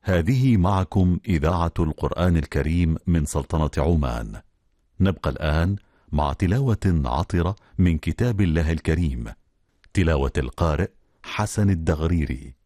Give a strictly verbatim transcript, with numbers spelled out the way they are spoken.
هذه معكم إذاعة القرآن الكريم من سلطنة عمان. نبقى الآن مع تلاوة عطرة من كتاب الله الكريم، تلاوة القارئ حسن الدغريري.